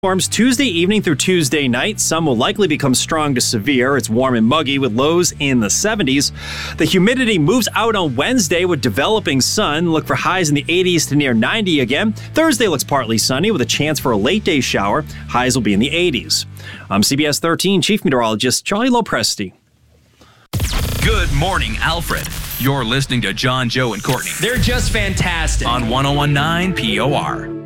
Storms Tuesday evening through Tuesday night. Some will likely become strong to severe. It's warm and muggy with lows in the 70s. The humidity moves out on Wednesday with developing sun. Look for highs in the 80s to near 90 again. Thursday looks partly sunny with a chance for a late day shower. Highs will be in the 80s. I'm CBS 13 Chief Meteorologist Charlie Lopresti. Good morning, Alfred. You're listening to John, Joe, and Courtney. They're just fantastic. On 101.9 POR.